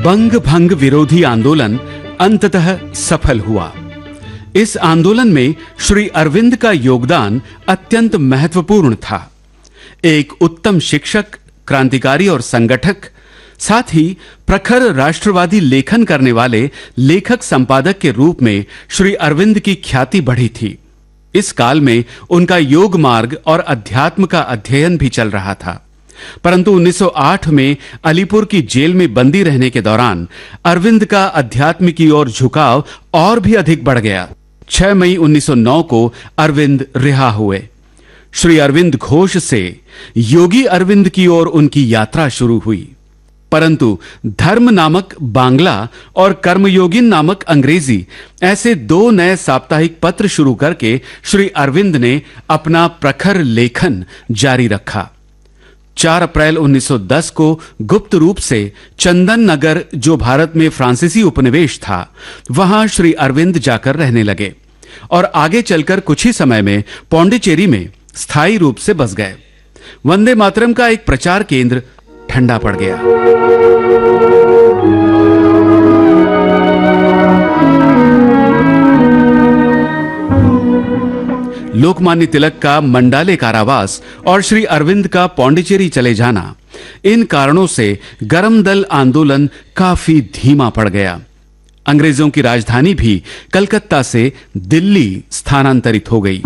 बंग भंग विरोधी आंदोलन अंततः सफल हुआ। इस आंदोलन में श्री अरविंद का योगदान अत्यंत महत्वपूर्ण था। एक उत्तम शिक्षक, क्रांतिकारी और संगठक, साथ ही प्रखर राष्ट्रवादी लेखन करने वाले लेखक संपादक के रूप में श्री अरविंद की ख्याति बढ़ी थी। इस काल में उनका योग मार्ग और अध्यात्म का अध्ययन भी चल रहा था। परंतु 1908 में अलीपुर की जेल में बंदी रहने के दौरान अरविंद का अध्यात्म की ओर झुकाव और भी अधिक बढ़ गया। 6 मई 1909 को अरविंद रिहा हुए। श्री अरविंद घोष से योगी अरविंद की ओर उनकी यात्रा शुरू हुई। परंतु धर्म नामक बांग्ला और कर्मयोगिन नामक अंग्रेजी ऐसे 2 नए साप्ताहिक पत्र शुरू करके श्री अरविंद ने अपना प्रखर लेखन जारी रखा। 4 अप्रैल 1910 को गुप्त रूप से चंदन नगर, जो भारत में फ्रांसीसी उपनिवेश था, वहां श्री अरविंद जाकर रहने लगे और आगे चलकर कुछ ही समय में पौंडीचेरी में स्थायी रूप से बस गए। वंदे मातरम का एक प्रचार केंद्र ठंडा पड़ गया। लोकमान्य तिलक का मंडाले कारावास और श्री अरविंद का पौंडीचेरी चले जाना, इन कारणों से गरम दल आंदोलन काफी धीमा पड़ गया। अंग्रेजों की राजधानी भी कलकत्ता से दिल्ली स्थानांतरित हो गई।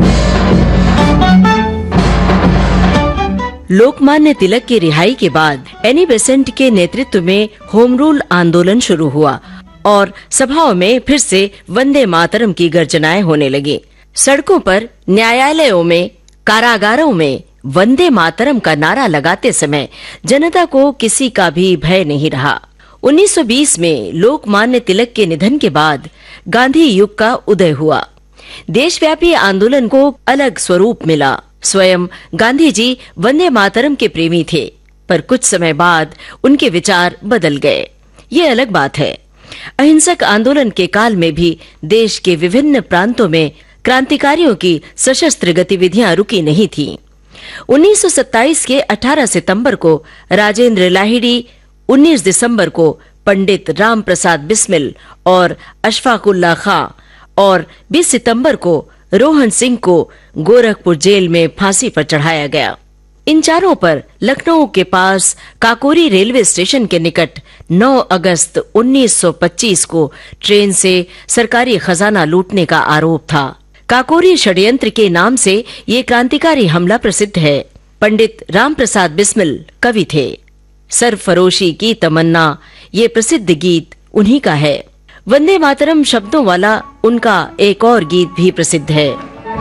लोकमान्य तिलक की रिहाई के बाद एनी बेसेंट के नेतृत्व में होम रूल आंदोलन शुरू हुआ और सभाओं में फिर से वंदे मातरम की गर्जनाएं होने लगी। सड़कों पर, न्यायालयों में, कारागारों में वंदे मातरम का नारा लगाते समय जनता को किसी का भी भय नहीं रहा। 1920 में लोकमान्य तिलक के निधन के बाद गांधी युग का उदय हुआ। देशव्यापी आंदोलन को अलग स्वरूप मिला। स्वयं गांधी जी वंदे मातरम के प्रेमी थे, पर कुछ समय बाद उनके विचार बदल गए। ये अलग बात है। अहिंसक आंदोलन के काल में भी देश के विभिन्न प्रांतों में क्रांतिकारियों की सशस्त्र गतिविधियां रुकी नहीं थीं। 1927 के 18 सितंबर को राजेंद्र लाहिड़ी, 19 दिसंबर को पंडित राम प्रसाद बिस्मिल और अशफाकुल्ला खां और 20 सितंबर को रोहन सिंह को गोरखपुर जेल में फांसी पर चढ़ाया गया। इन चारों पर लखनऊ के पास काकोरी रेलवे स्टेशन के निकट 9 अगस्त 1925 को ट्रेन से सरकारी खजाना लूटने का आरोप था। काकोरी षड्यंत्र के नाम से ये क्रांतिकारी हमला प्रसिद्ध है। पंडित राम प्रसाद बिस्मिल कवि थे। सरफरोशी की तमन्ना, ये प्रसिद्ध गीत उन्हीं का है। वंदे मातरम शब्दों वाला उनका एक और गीत भी प्रसिद्ध है।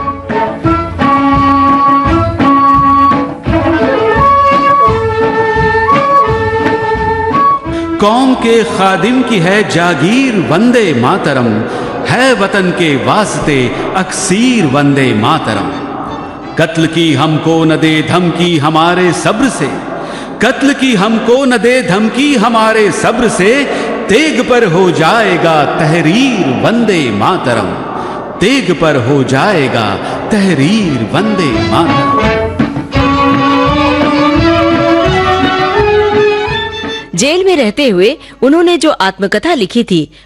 कौम के खादिम की है जागीर वंदे मातरम, है वतन के वास्ते अक्सीर वंदे मातरम। कत्ल की हमको न दे धमकी हमारे सब्र से, कत्ल की हमको न दे धमकी हमारे सब्र से, तेग पर हो जाएगा तहरीर वंदे मातरम, तेग पर हो जाएगा तहरीर वंदे मातरम। जेल में रहते हुए उन्होंने जो आत्मकथा लिखी थी